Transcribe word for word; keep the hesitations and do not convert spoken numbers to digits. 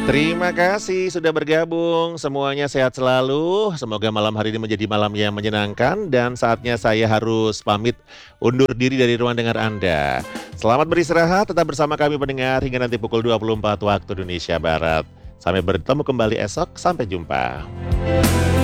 Terima kasih sudah bergabung, semuanya sehat selalu, semoga malam hari ini menjadi malam yang menyenangkan dan saatnya saya harus pamit undur diri dari ruang dengar Anda. Selamat beristirahat, tetap bersama kami pendengar hingga nanti pukul dua puluh empat waktu Indonesia Barat. Sampai bertemu kembali esok, sampai jumpa.